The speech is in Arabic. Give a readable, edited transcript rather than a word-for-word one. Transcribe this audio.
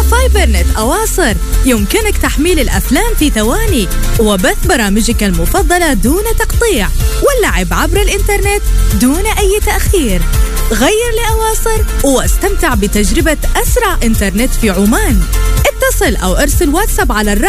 فايبر نت أواصر يمكنك تحميل الأفلام في ثواني وبث برامجك المفضلة دون تقطيع واللعب عبر الإنترنت دون أي تأخير. غير لأواصر واستمتع بتجربة أسرع إنترنت في عمان. اتصل أو ارسل واتساب على